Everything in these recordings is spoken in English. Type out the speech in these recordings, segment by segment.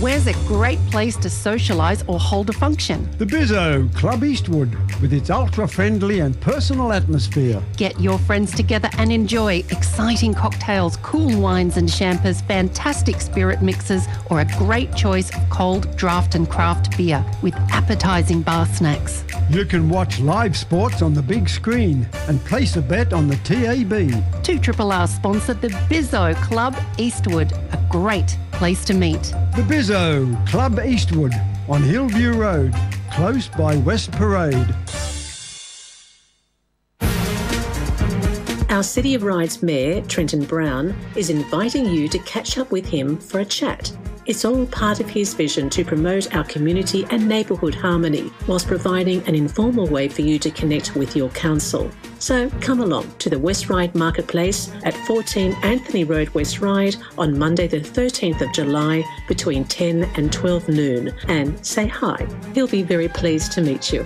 Where's a great place to socialise or hold a function? The Bizzo, Club Eastwood, with its ultra-friendly and personal atmosphere. Get your friends together and enjoy exciting cocktails, cool wines and champers, fantastic spirit mixes, or a great choice of cold draft and craft beer with appetising bar snacks. You can watch live sports on the big screen and place a bet on the TAB. 2RRR sponsored the Bizzo Club Eastwood, a great place to meet. The Bizzo, Club Eastwood, on Hillview Road, close by West Parade. Our City of Ryde's Mayor, Trenton Brown, is inviting you to catch up with him for a chat. It's all part of his vision to promote our community and neighbourhood harmony, whilst providing an informal way for you to connect with your council. So come along to the West Ryde Marketplace at 14 Anthony Road, West Ryde on Monday the 13th of July between 10 and 12 noon and say hi. He'll be very pleased to meet you.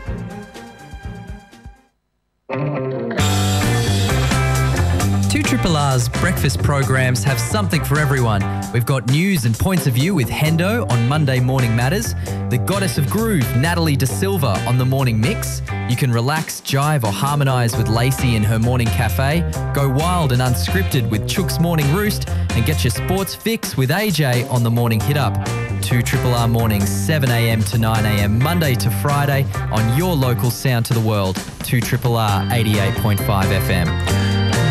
2RRR's breakfast programs have something for everyone. We've got news and points of view with Hendo on Monday Morning Matters, the Goddess of Groove, Natalie De Silva, on the Morning Mix. You can relax, jive or harmonise with Lacey in her Morning Cafe, go wild and unscripted with Chook's Morning Roost, and get your sports fix with AJ on the Morning Hit Up. 2RRR mornings, 7am to 9am, Monday to Friday on your local sound to the world, 2RRR 88.5 FM.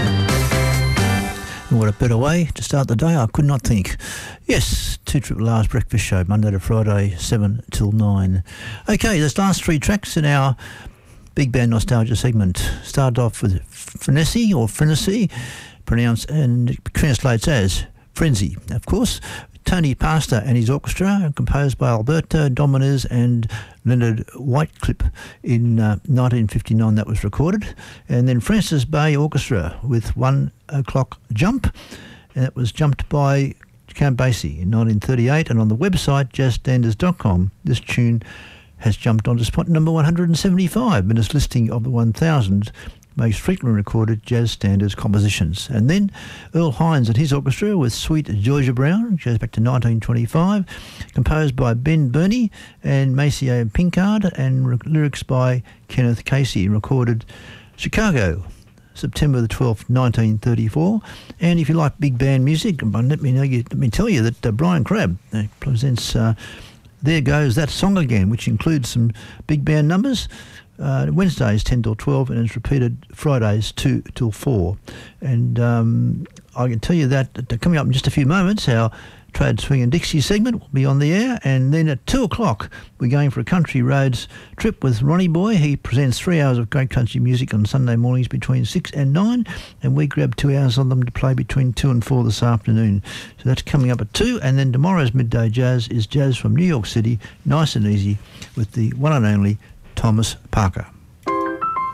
What a better way to start the day, I could not think. Yes, 2RRR's Breakfast Show, Monday to Friday, 7 till 9. Okay, this last three tracks in our Big Band Nostalgia segment. Started off with Frenzy, pronounced and translates as Frenzy, of course. Tony Pastor and his orchestra, composed by Alberto Dominguez and Leonard Whitecliffe in 1959, that was recorded. And then Francis Bay Orchestra with 1 O'Clock Jump, and it was jumped by Count Basie in 1938. And on the website jazzstandards.com, this tune has jumped onto spot number 175 in its listing of the 1,000 most frequently recorded jazz standards compositions. And then Earl Hines and his orchestra with Sweet Georgia Brown, which goes back to 1925, composed by Ben Burney and Maceo Pinkard, and lyrics by Kenneth Casey, recorded Chicago, September the 12th, 1934. And if you like big band music, let me tell you that Brian Crabb presents There Goes That Song Again, which includes some big band numbers. Wednesdays 10 till 12, and it's repeated Fridays 2 till 4. And I can tell you that coming up in just a few moments, our Trade Swing and Dixie segment will be on the air, and then at 2 o'clock we're going for a country roads trip with Ronnie Boy. He presents 3 hours of great country music on Sunday mornings between 6 and 9, and we grab 2 hours on them to play between 2 and 4 this afternoon. So that's coming up at 2, and then tomorrow's Midday Jazz is jazz from New York City, nice and easy, with the one and only Thomas Parker.